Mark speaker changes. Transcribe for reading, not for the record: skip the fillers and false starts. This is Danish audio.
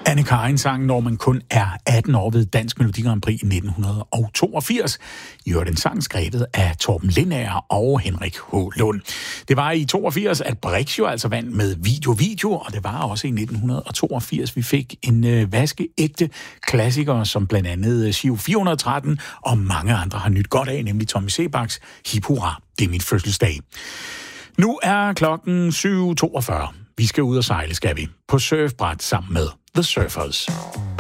Speaker 1: Anne Karin sang, når man kun er 18 år ved Dansk Melodi Grand Prix i 1982. I hørte en sang skrevet af Torben Lindager og Henrik H. Lund. Det var i 82, at Brix jo altså vandt med Video, og det var også i 1982, vi fik en vaskeægte klassiker, som blandt andet Giro 413 og mange andre har nyt godt af, nemlig Tommy Sebaks Hip Hurra, det er min fødselsdag. Nu er klokken 7.42. Vi skal ud og sejle, skal vi, på surfbræt sammen med The Surfers.